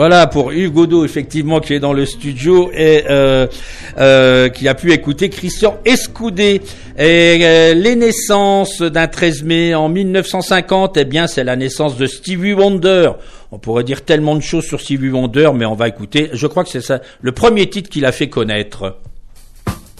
Voilà pour Yves Godot, effectivement, qui est dans le studio et qui a pu écouter Christian Escudé. Et les naissances d'un 13 mai en 1950, eh bien, c'est la naissance de Stevie Wonder. On pourrait dire tellement de choses sur Stevie Wonder, mais on va écouter. Je crois que c'est ça, le premier titre qu'il a fait connaître.